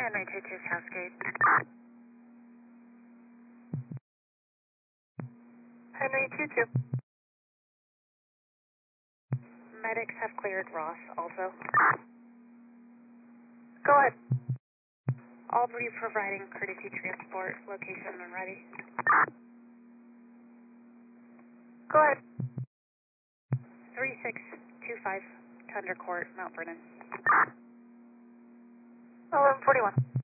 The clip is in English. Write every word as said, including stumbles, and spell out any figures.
Henry two two Southgate. Henry two two. Medics have cleared Ross also. Go ahead. I'll be providing courtesy transport location when ready. Go ahead. three six two five Thunder Court, Mount Vernon. eleven forty-one.